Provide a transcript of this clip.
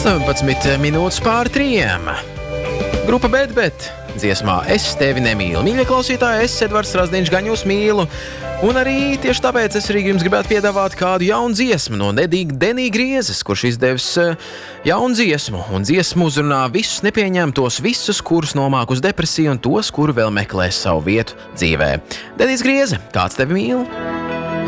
18 minūtes pār 3. Grupa Bet, dziesmā Es tevi nemīlu. Mīļie klausītāji, es, Edvards Razdiņš, gan jūs mīlu. Un arī tieši tāpēc es arī jums gribētu piedāvāt kādu jaunu dziesmu no Denija Griezes, kurš izdevis jaunu dziesmu. Un dziesmu uzrunā visus nepieņemtos, visus, kurus nomāk uz depresiju un tos, kuri vēl meklē savu vietu dzīvē. Denijs Grieze, kāds tevi mīl?